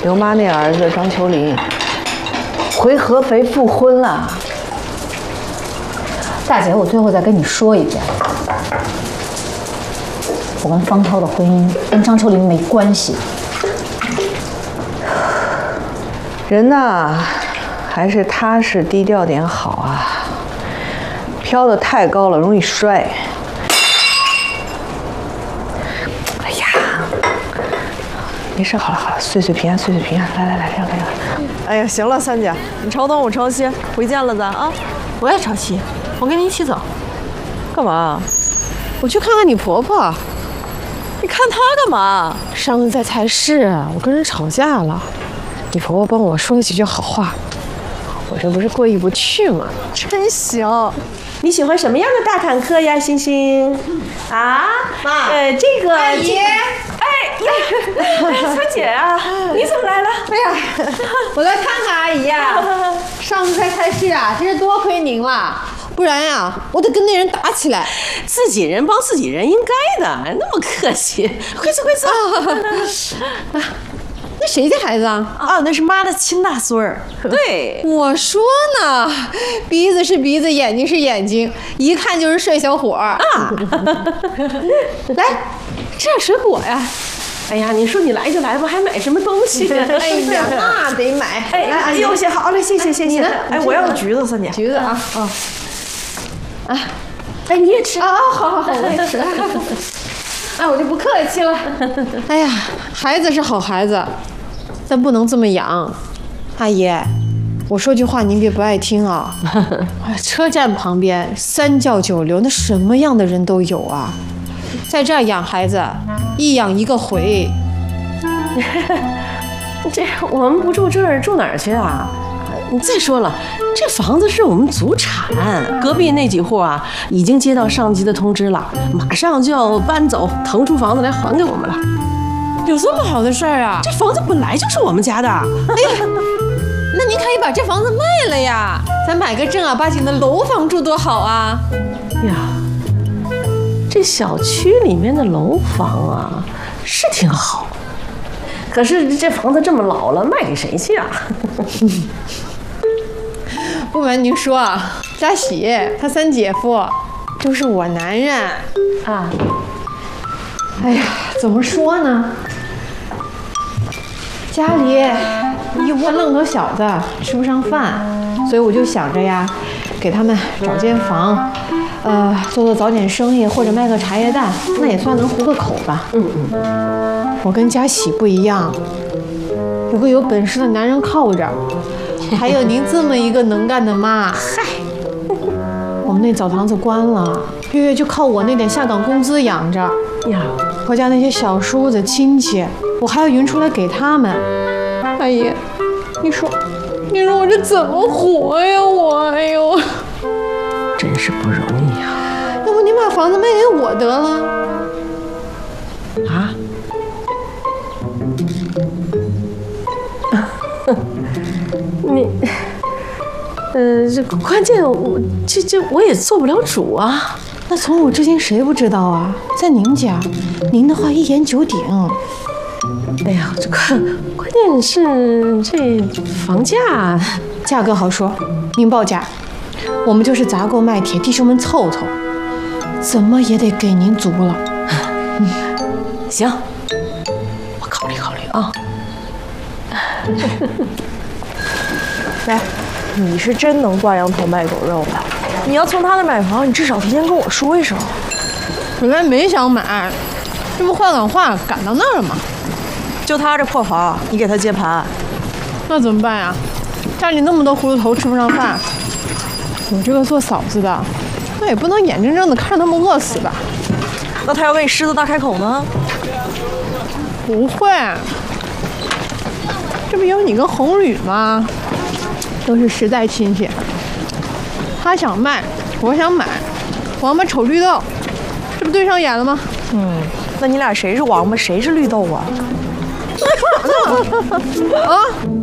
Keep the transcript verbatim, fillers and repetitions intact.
刘妈那儿子张秋林回合肥复婚了。 大姐，我最后再跟你说一遍，我跟方涛的婚姻跟张秋林没关系。 人呐，还是踏实低调点好啊！飘得太高了，容易摔。哎呀，没事，好了好了，岁岁平安，岁岁平安。来来来，亮亮。 哎呀，行了，三姐，你朝东，我朝西，回见了咱啊！ 我也朝西，我跟你一起走。 干嘛？ 我去看看你婆婆。 你看她干嘛？ 上次在菜市，我跟人吵架了，你婆婆帮我说了几句好话，我这不是过意不去吗？ 真行。你喜欢什么样的大坦克呀，欣欣？啊，妈，呃，这个阿姨， 哎哎，三姐啊，你怎么来了？ 哎呀，我来看看阿姨呀。上次在菜市啊，真是多亏您了，不然呀，我得跟那人打起来。 自己人帮自己人，应该的，那么客气。快坐，快坐。 啊，那谁家孩子啊？ 啊，那是妈的亲大孙儿。对， 我说呢，鼻子是鼻子，眼睛是眼睛，一看就是帅小伙儿啊。来，吃点水果呀。 哎呀，你说你来就来吧，还买什么东西？ 哎呀，那得买。 哎，哎呦，谢，好嘞，谢谢，谢谢。哎，我要橘子，三姐。 橘子啊，哦，啊， 哎，你也吃啊？好好好，我也吃。哎，我就不客气了。哎呀，孩子是好孩子，但不能这么养。阿姨，我说句话您别不爱听啊。车站旁边三教九流，那什么样的人都有啊。在这儿养孩子，一养一个回。 这我们不住这儿，住哪儿去啊？再说了，这房子是我们祖产，隔壁那几户啊，已经接到上级的通知了，马上就要搬走，腾出房子来还给我们了。 有这么好的事儿啊？ 这房子本来就是我们家的。 哎呀，那您可以把这房子卖了呀，咱买个正儿八经的楼房住多好啊！ 呀，这小区里面的楼房啊，是挺好，可是这房子这么老了，卖给谁去啊？ 不瞒您说啊，佳喜他三姐夫就是我男人啊。哎呀，怎么说呢？家里一窝愣头小子吃不上饭，所以我就想着呀，给他们找间房，呃，做做早点生意或者卖个茶叶蛋，那也算能糊个口吧。嗯嗯。我跟佳喜不一样，有个有本事的男人靠着。还有您这么一个能干的妈，嗨，我们那澡堂子关了，月月就靠我那点下岗工资养着呀。我家那些小叔子亲戚，我还要匀出来给他们。阿姨，你说，你说我这怎么活呀？我，哎呦， 真是不容易呀。 要不您把房子卖给我得了？ 啊？你，呃，这关键我这这我也做不了主啊。 那从古至今谁不知道啊？在您家，您的话一言九鼎。 哎呀，这关关键是这房价， 价格好说，您报价，我们就是砸锅卖铁，弟兄们凑凑，怎么也得给您足了。 嗯，行，我考虑考虑啊。 来，你是真能挂羊头卖狗肉的。你要从他那买房，你至少提前跟我说一声。 本来没想买，这不换岗话赶到那儿了吗？ 就他这破房，你给他接盘， 那怎么办呀？家里那么多葫芦头吃不上饭，我这个做嫂子的，那也不能眼睁睁的看着他们饿死吧？ 那他要为狮子大开口呢？ 不会，这不有你跟红吕吗？都是实在亲戚。他想卖，我想买，王八瞅绿豆，这不对上眼了吗？ 嗯，那你俩谁是王八，谁是绿豆啊？ 啊！